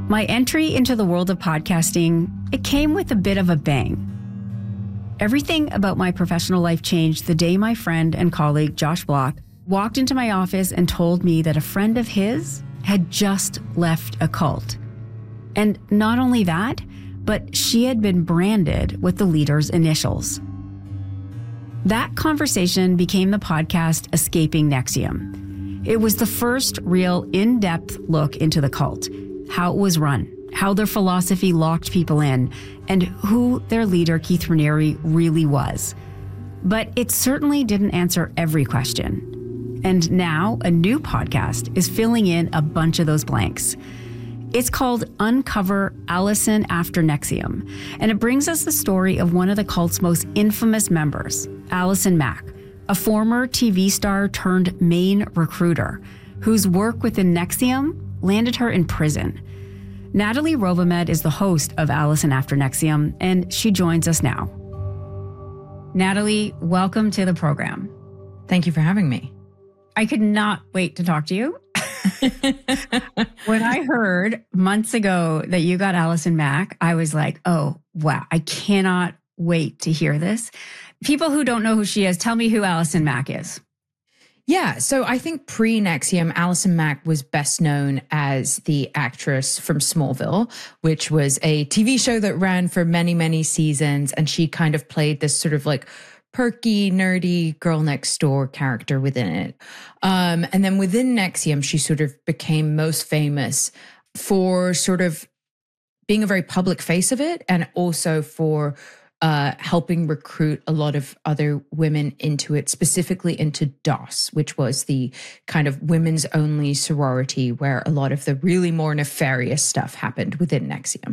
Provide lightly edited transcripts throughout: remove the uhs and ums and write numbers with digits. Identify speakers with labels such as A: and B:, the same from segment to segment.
A: My entry into the world of podcasting, it came with a bit of a bang. Everything about my professional life changed the day my friend and colleague Josh Block walked into my office and told me that a friend of his had just left a cult. And not only that, but she had been branded with the leader's initials. That conversation became the podcast Escaping NXIVM. It was the first real in-depth look into the cult, how it was run, how their philosophy locked people in, and who their leader, Keith Raniere, really was. But it certainly didn't answer every question. And now a new podcast is filling in a bunch of those blanks. It's called Uncover Allison After NXIVM, and it brings us the story of one of the cult's most infamous members, Allison Mack, a former TV star turned Maine recruiter whose work within NXIVM landed her in prison. Natalie Rovamed is the host of Allison After NXIVM, and she joins us now. Natalie, welcome to the program.
B: Thank you for having me.
A: I could not wait to talk to you. When I heard months ago that you got Allison Mack, I was like, oh, wow, I cannot wait to hear this. People who don't know who she is, tell me who Allison Mack is.
B: Yeah, so I think pre-NXIVM, Allison Mack was best known as the actress from Smallville, which was a TV show that ran for many, many seasons. And she kind of played this sort of like perky, nerdy girl next door character within it. And then within NXIVM, she sort of became most famous for sort of being a very public face of it, and also for helping recruit a lot of other women into it, specifically into DOS, which was the kind of women's only sorority where a lot of the really more nefarious stuff happened within NXIVM.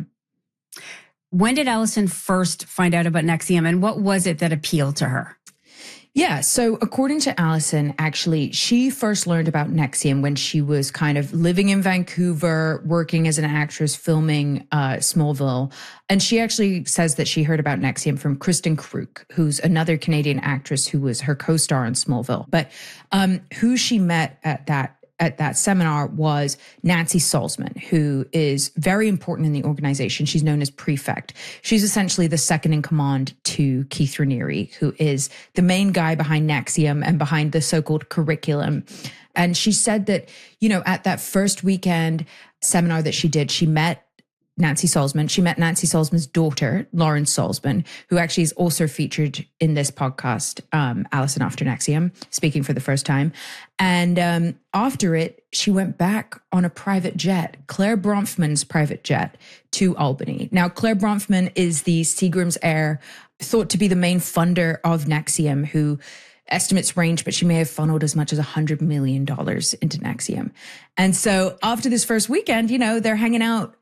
A: When did Allison first find out about NXIVM, and what was it that appealed to her?
B: Yeah, so according to Allison, actually, she first learned about NXIVM when she was kind of living in Vancouver, working as an actress, filming Smallville. And she actually says that she heard about NXIVM from Kristen Kruk, who's another Canadian actress who was her co-star on Smallville. But who she met at that seminar was Nancy Salzman, who is very important in the organization. She's known as prefect. She's essentially the second in command to Keith Raniere, who is the main guy behind NXIVM and behind the so-called curriculum. And she said that, you know, at that first weekend seminar that she did, she met Nancy Salzman. She met Nancy Salzman's daughter, Lauren Salzman, who actually is also featured in this podcast, Allison After NXIVM, speaking for the first time. And after it, she went back on a private jet, Claire Bronfman's private jet, to Albany. Now, Claire Bronfman is the Seagram's heir, thought to be the main funder of NXIVM, who estimates range, but she may have funneled as much as $100 million into NXIVM. And so after this first weekend, you know, they're hanging out